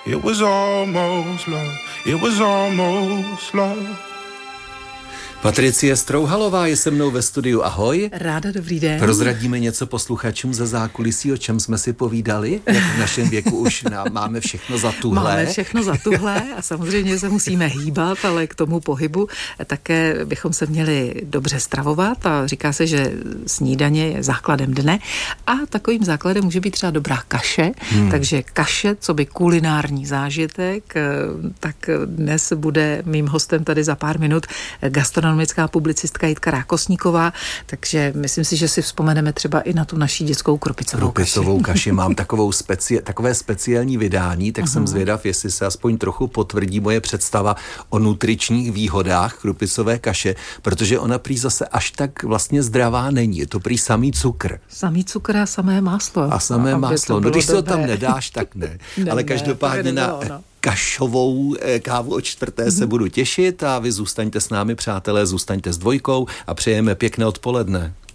It was almost love. It was almost love. Patricie Strouhalová je se mnou ve studiu. Ahoj. Ráda, dobrý den. Prozradíme něco posluchačům ze zákulisí, o čem jsme si povídali? Jak v našem věku už máme všechno za tuhle. Máme všechno za tuhle a samozřejmě se musíme hýbat, ale k tomu pohybu také bychom se měli dobře stravovat a říká se, že snídaně je základem dne a takovým základem může být třeba dobrá kaše, takže kaše, co by kulinární zážitek, tak dnes bude mým hostem tady za pár minut gastronomická publicistka Jitka Rákosníková, takže myslím si, že si vzpomeneme třeba i na tu naší dětskou krupicovou kaši. Mám takové speciální vydání, tak jsem zvědav, jestli se aspoň trochu potvrdí moje představa o nutričních výhodách krupicové kaše, protože ona prý zase až tak vlastně zdravá není. Je to prý samý cukr. Samý cukr a samé máslo. A samé máslo. No když si to tam nedáš, tak ne. Ale každopádně na kašovou kávu o 4. se budu těšit a vy zůstaňte s námi, přátelé, zůstaňte s Dvojkou a přejeme pěkné odpoledne.